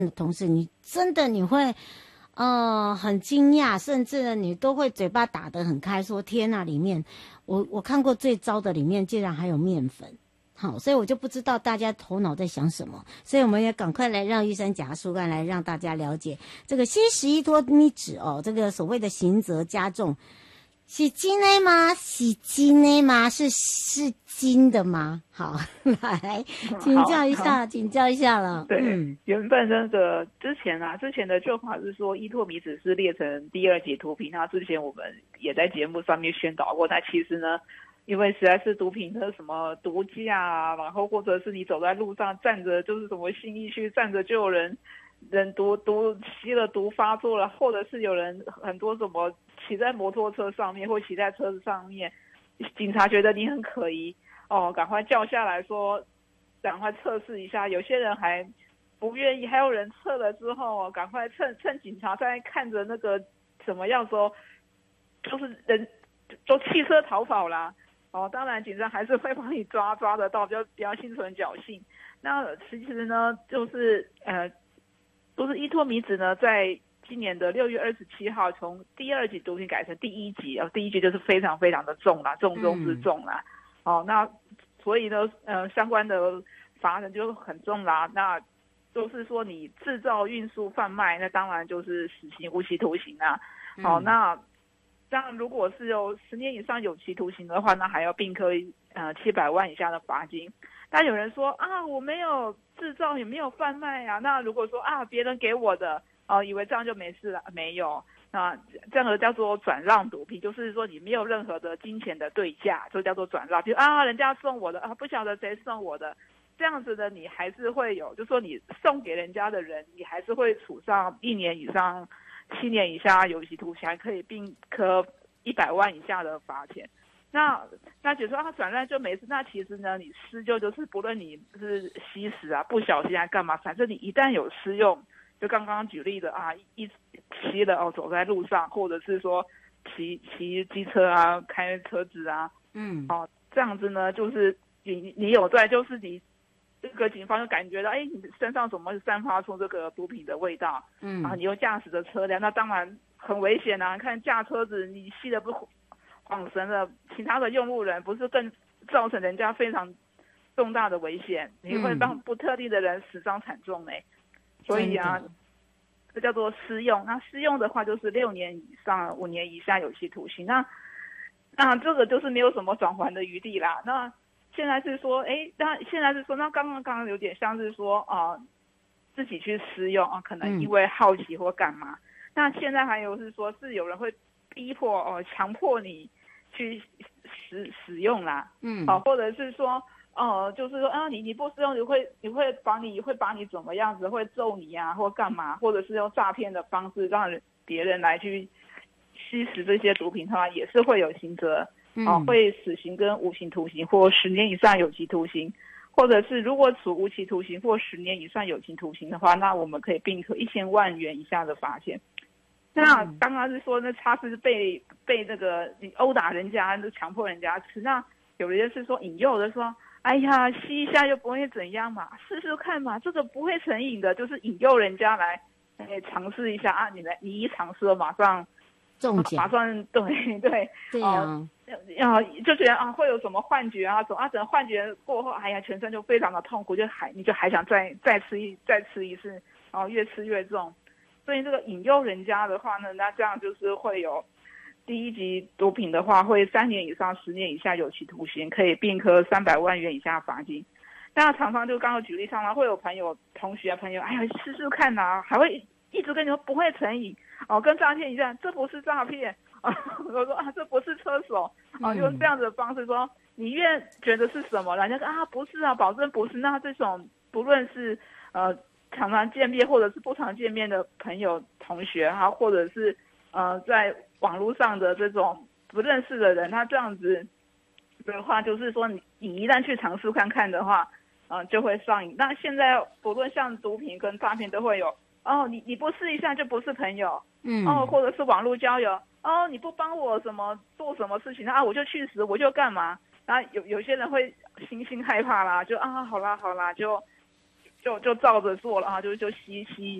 同时，你会很惊讶，甚至呢你都会嘴巴打得很开，说天哪，里面我看过最糟的，里面竟然还有面粉。好，所以我就不知道大家头脑在想什么，所以我们也赶快来让玉山假树干来让大家了解这个吸食一脱米脂这个所谓的刑责加重，是金的吗？是金的吗？是金的吗？好，来请教一下了。 对，原本那个之前的做法是说依托米脂是列成第2级毒品，那之前我们也在节目上面宣导过，但其实呢，因为实在是毒品的什么毒驾啊，然后或者是你走在路上站着，就是什么信义区站着就有人毒吸了毒发作了，或者是有人很多什么骑在摩托车上面或骑在车子上面，警察觉得你很可疑赶快叫下来说赶快测试一下，有些人还不愿意，还有人测了之后赶快趁警察在看着那个什么样说，就是人就汽车逃跑啦当然警察还是会帮你抓得到，比较心存侥幸。那其实呢就是依托米脂呢在今年的6月27号从第2级毒品改成第1级第1级就是非常非常的重啦，重中之重啦那所以呢相关的罚人就很重啦，那就是说你制造运输贩卖那当然就是死刑无期徒刑啦那当然如果是有10年以上有期徒刑的话，那还要并科700万以下的罚金。但有人说我没有制造也没有贩卖那如果说别人给我的以为这样就没事了，没有，那这样的叫做转让毒品，就是说你没有任何的金钱的对价，就叫做转让，比如人家送我的不晓得谁送我的，这样子的你还是会有，就说你送给人家的人，你还是会处上1年以上7年以下有期徒刑，还可以并科100万以下的罚钱。那解说转让就没事，那其实呢你施就是不论你是吸食不小心干嘛，反正你一旦有施用，就刚刚举例的一吸了走在路上，或者是说骑机车开车子这样子呢就是你有在，就是你这个警方就感觉到你身上怎么散发出这个毒品的味道你又驾驶的车辆，那当然很危险看驾车子你吸的不是晃神了，其他的用路人不是更造成人家非常重大的危险，你会让不特定的人死伤惨重所以这叫做施用。那施用的话就是6年以上5年以下有期徒刑。那这个就是没有什么转圜的余地啦。那现在是说那刚刚有点像是说自己去施用可能因为好奇或干嘛。那现在还有是说是有人会逼迫强迫你去使用啦或者是说就是说你不使用你会把你怎么样子，会揍你或干嘛，或者是用诈骗的方式让别人来去吸食这些毒品的话，也是会有刑责会死刑跟无期徒刑或10年以上有期徒刑，或者是如果处无期徒刑或10年以上有期徒刑的话，那我们可以并科1000万元以下的罚钱。那刚刚是说呢，他是被那个你殴打人家，就强迫人家吃。那有人是说引诱的说，哎呀，吸一下又不会怎样嘛，试试看嘛，这个不会成瘾的，就是引诱人家来尝试一下你一尝试了马上中奖， 马上对就觉得会有什么幻觉整个幻觉过后，哎呀，全身就非常的痛苦，你就还想再吃一次，越吃越重。所以这个引诱人家的话呢，那这样就是会有第1级毒品的话，会3年以上10年以下有期徒刑，可以并科300万元以下罚金。那常常就刚刚举例上会有同学朋友，哎呀试试看还会一直跟你说不会成瘾跟诈骗一样，这不是诈骗我说这不是车手用这样子的方式说，你越觉得是什么，人家说不是保证不是。那这种不论是常常见面或者是不常见面的朋友同学或者是在网络上的这种不认识的人，他这样子的话，就是说你一旦去尝试看看的话就会上瘾。那现在不论像毒品跟诈骗都会有你不试一下就不是朋友或者是网络交友你不帮我做什么事情我就去死我就干嘛。有些人会心害怕啦，就好啦就就照着做了啊，就吸